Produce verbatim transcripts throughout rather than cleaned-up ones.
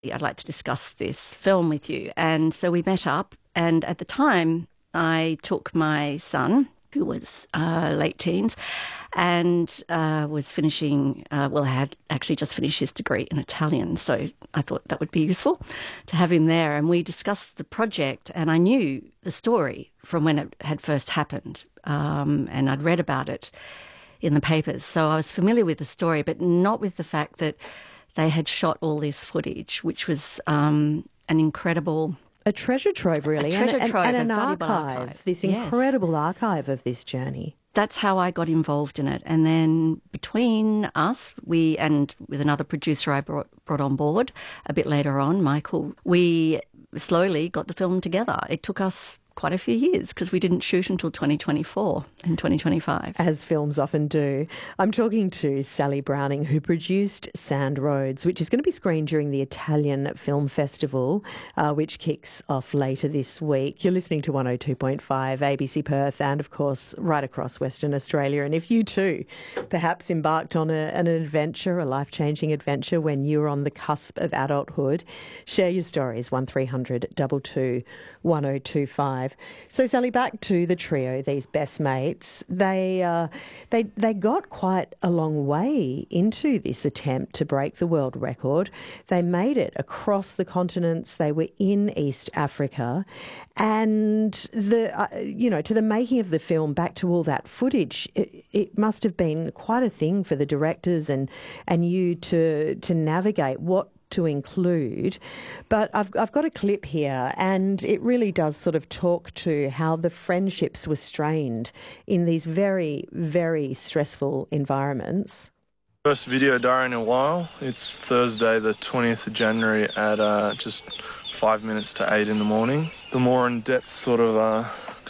I'd like to discuss this film with you. And so we met up, and at the time I took my son, who was uh, late teens, and uh, was finishing, uh, well, had actually just finished his degree in Italian, so I thought that would be useful to have him there. And we discussed the project, and I knew the story from when it had first happened, um, and I'd read about it in the papers. So I was familiar with the story, but not with the fact that they had shot all this footage, which was um, an incredible... A treasure trove, really. A treasure and, trove, and, and a an valuable archive, archive. this Yes. incredible archive of this journey. That's how I got involved in it. And then between us, we, and with another producer I brought, brought on board a bit later on, Michael, we slowly got the film together. It took us quite a few years because we didn't shoot until twenty twenty-four and twenty twenty-five. As films often do. I'm talking to Sally Browning, who produced Sand Roads, which is going to be screened during the Italian Film Festival, uh, which kicks off later this week. You're listening to one oh two point five A B C Perth and, of course, right across Western Australia. And if you too perhaps embarked on a, an adventure, a life-changing adventure when you were on the cusp of adulthood, share your stories, one three hundred two two one oh two five. So, Sally, back to the trio, these best mates. They uh, they they got quite a long way into this attempt to break the world record. They made it across the continents. They were in East Africa, and the uh, you know to the making of the film, back to all that footage, it, it must have been quite a thing for the directors and and you to to navigate what to include. But I've I've got a clip here, and it really does sort of talk to how the friendships were strained in these very, very stressful environments. First video diary in a while. It's Thursday the twentieth of January at uh, just five minutes to eight in the morning. The more in-depth sort of uh,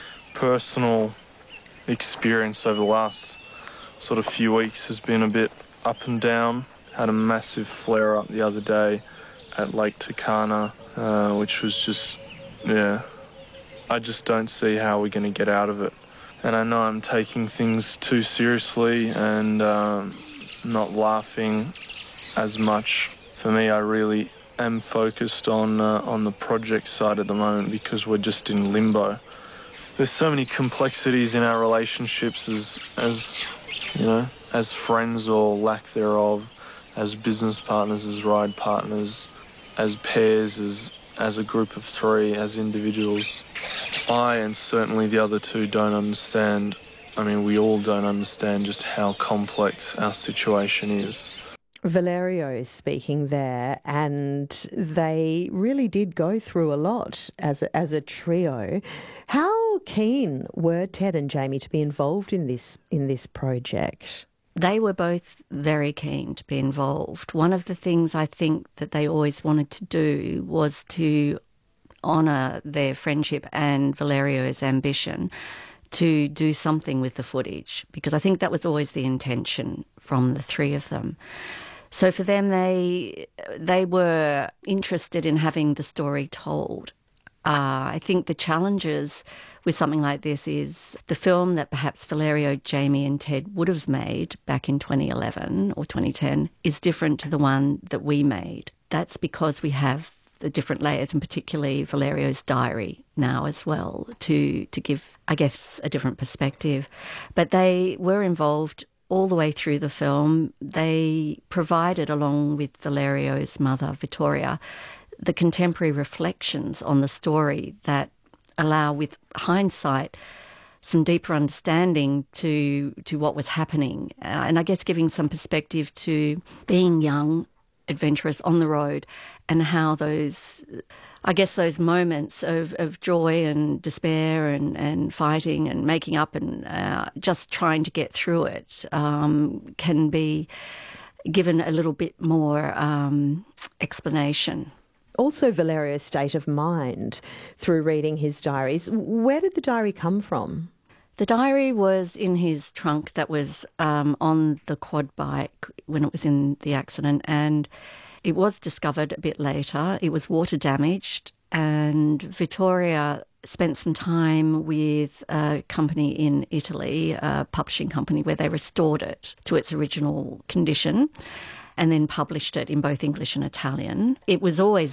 personal experience over the last sort of few weeks has been a bit up and down. Had a massive flare-up the other day at Lake Turkana, uh, which was just, yeah, I just don't see how we're going to get out of it. And I know I'm taking things too seriously and um, not laughing as much. For me, I really am focused on uh, on the project side at the moment because we're just in limbo. There's so many complexities in our relationships as, as you know, as friends or lack thereof, as business partners, as ride partners, as pairs, as as a group of three, as individuals. I and certainly the other two don't understand, I mean, we all don't understand just how complex our situation is. Valerio is speaking there, and they really did go through a lot as a, as a trio. How keen were Ted and Jamie to be involved in this in this project? They were both very keen to be involved. One of the things I think that they always wanted to do was to honour their friendship and Valerio's ambition to do something with the footage, because I think that was always the intention from the three of them. So for them, they they were interested in having the story told. Uh, I think the challenges with something like this is the film that perhaps Valerio, Jamie and Ted would have made back in twenty eleven or twenty ten is different to the one that we made. That's because we have the different layers, and particularly Valerio's diary now as well, to, to give, I guess, a different perspective. But they were involved all the way through the film. They provided, along with Valerio's mother, Vittoria, the contemporary reflections on the story that allow, with hindsight, some deeper understanding to to what was happening. Uh, and I guess giving some perspective to being young, adventurous on the road, and how those, I guess those moments of, of joy and despair and, and fighting and making up and uh, just trying to get through it um, can be given a little bit more um, explanation. Also Valerio's state of mind through reading his diaries. Where did the diary come from? The diary was in his trunk that was um, on the quad bike when it was in the accident, and it was discovered a bit later. It was water damaged, and Vittoria spent some time with a company in Italy, a publishing company, where they restored it to its original condition. and then published it in both English and Italian. It was always